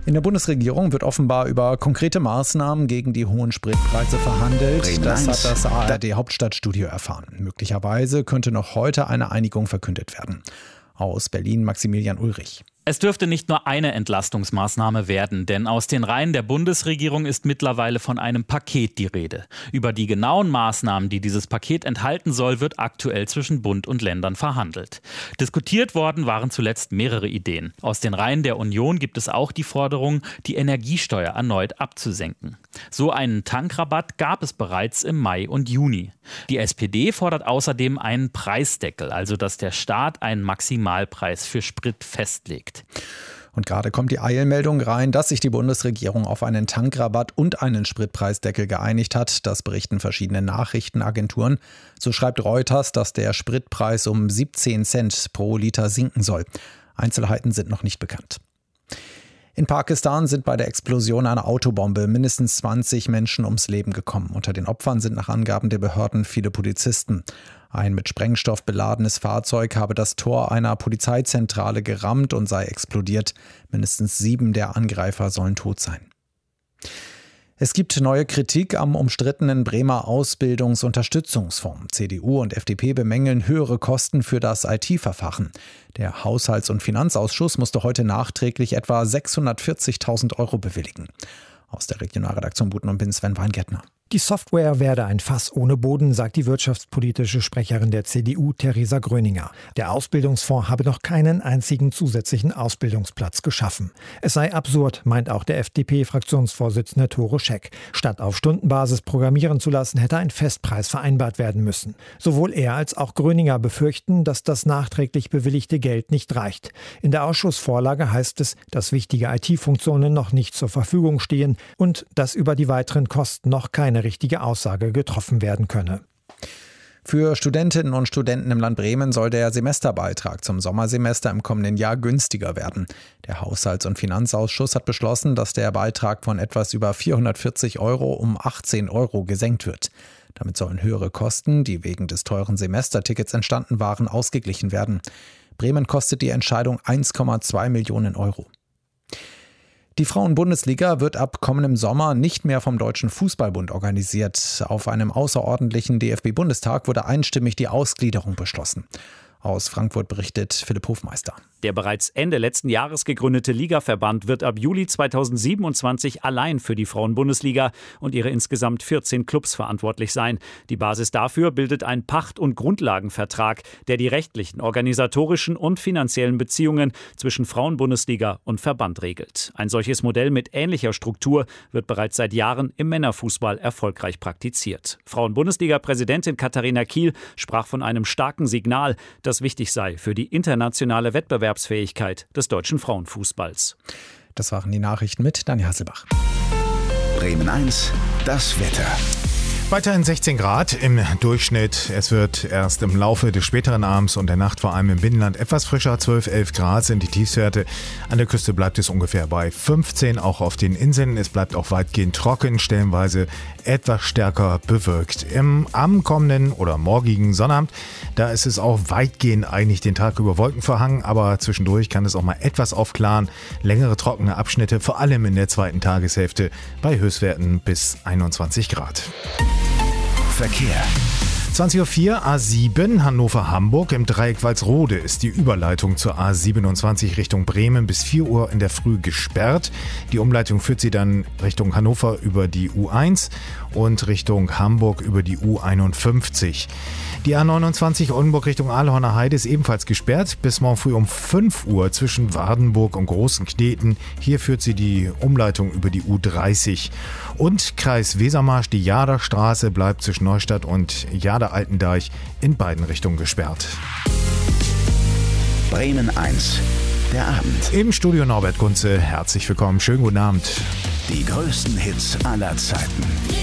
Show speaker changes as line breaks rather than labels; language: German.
In der Bundesregierung wird offenbar über konkrete Maßnahmen gegen die hohen Spritpreise verhandelt. Das hat das ARD-Hauptstadtstudio erfahren. Möglicherweise könnte noch heute eine Einigung verkündet werden. Aus Berlin Maximilian Ulrich.
Es dürfte nicht nur eine Entlastungsmaßnahme werden, denn aus den Reihen der Bundesregierung ist mittlerweile von einem Paket die Rede. Über die genauen Maßnahmen, die dieses Paket enthalten soll, wird aktuell zwischen Bund und Ländern verhandelt. Diskutiert worden waren zuletzt mehrere Ideen. Aus den Reihen der Union gibt es auch die Forderung, die Energiesteuer erneut abzusenken. So einen Tankrabatt gab es bereits im Mai und Juni. Die SPD fordert außerdem einen Preisdeckel, also dass der Staat einen Maximalpreis für Sprit festlegt.
Und gerade kommt die Eilmeldung rein, dass sich die Bundesregierung auf einen Tankrabatt und einen Spritpreisdeckel geeinigt hat. Das berichten verschiedene Nachrichtenagenturen. So schreibt Reuters, dass der Spritpreis um 17 Cent pro Liter sinken soll. Einzelheiten sind noch nicht bekannt. In Pakistan sind bei der Explosion einer Autobombe mindestens 20 Menschen ums Leben gekommen. Unter den Opfern sind nach Angaben der Behörden viele Polizisten. Ein mit Sprengstoff beladenes Fahrzeug habe das Tor einer Polizeizentrale gerammt und sei explodiert. Mindestens 7 der Angreifer sollen tot sein. Es gibt neue Kritik am umstrittenen Bremer Ausbildungsunterstützungsfonds. CDU und FDP bemängeln höhere Kosten für das IT-Verfahren. Der Haushalts- und Finanzausschuss musste heute nachträglich etwa 640.000 € bewilligen. Aus der Regionalredaktion Buten und Bin Sven Weingärtner.
Die Software werde ein Fass ohne Boden, sagt die wirtschaftspolitische Sprecherin der CDU, Theresa Gröninger. Der Ausbildungsfonds habe noch keinen einzigen zusätzlichen Ausbildungsplatz geschaffen. Es sei absurd, meint auch der FDP-Fraktionsvorsitzende Tore Scheck. Statt auf Stundenbasis programmieren zu lassen, hätte ein Festpreis vereinbart werden müssen. Sowohl er als auch Gröninger befürchten, dass das nachträglich bewilligte Geld nicht reicht. In der Ausschussvorlage heißt es, dass wichtige IT-Funktionen noch nicht zur Verfügung stehen und dass über die weiteren Kosten noch keine richtige Aussage getroffen werden könne.
Für Studentinnen und Studenten im Land Bremen soll der Semesterbeitrag zum Sommersemester im kommenden Jahr günstiger werden. Der Haushalts- und Finanzausschuss hat beschlossen, dass der Beitrag von etwas über 440 € um 18 € gesenkt wird. Damit sollen höhere Kosten, die wegen des teuren Semestertickets entstanden waren, ausgeglichen werden. Bremen kostet die Entscheidung 1,2 Millionen €. Die Frauen-Bundesliga wird ab kommendem Sommer nicht mehr vom Deutschen Fußballbund organisiert. Auf einem außerordentlichen DFB-Bundestag wurde einstimmig die Ausgliederung beschlossen. Aus Frankfurt berichtet Philipp Hofmeister.
Der bereits Ende letzten Jahres gegründete Ligaverband wird ab Juli 2027 allein für die Frauen-Bundesliga und ihre insgesamt 14 Clubs verantwortlich sein. Die Basis dafür bildet ein Pacht- und Grundlagenvertrag, der die rechtlichen, organisatorischen und finanziellen Beziehungen zwischen Frauen-Bundesliga und Verband regelt. Ein solches Modell mit ähnlicher Struktur wird bereits seit Jahren im Männerfußball erfolgreich praktiziert. Frauen-Bundesliga-Präsidentin Katharina Kiel sprach von einem starken Signal, das wichtig sei für die internationale Wettbewerbsfähigkeit des deutschen Frauenfußballs.
Das waren die Nachrichten mit Daniel Hasselbach.
Bremen 1, das Wetter.
Weiterhin 16 Grad im Durchschnitt. Es wird erst im Laufe des späteren Abends und der Nacht vor allem im Binnenland etwas frischer. 12, 11 Grad sind die Tiefstwerte. An der Küste bleibt es ungefähr bei 15, auch auf den Inseln. Es bleibt auch weitgehend trocken, stellenweise etwas stärker bewölkt. Am kommenden oder morgigen Sonnabend, da ist es auch weitgehend eigentlich den Tag über Wolken verhangen, aber zwischendurch kann es auch mal etwas aufklaren. Längere trockene Abschnitte, vor allem in der zweiten Tageshälfte bei Höchstwerten bis 21 Grad.
Verkehr.
20.04 Uhr A7 Hannover-Hamburg. Im Dreieck Walsrode ist die Überleitung zur A27 Richtung Bremen bis 4 Uhr in der Früh gesperrt. Die Umleitung führt sie dann Richtung Hannover über die U1 und Richtung Hamburg über die U51. Die A29 Oldenburg Richtung Aalhorner Heide ist ebenfalls gesperrt bis morgen früh um 5 Uhr zwischen Wardenburg und Großenkneten. Hier führt sie die Umleitung über die U30. Und Kreis Wesermarsch, die Jaderstraße bleibt zwischen Neustadt und Jader-Altendeich in beiden Richtungen gesperrt.
Bremen 1, der Abend.
Im Studio Norbert Gunze, herzlich willkommen, schönen guten Abend.
Die größten Hits aller Zeiten.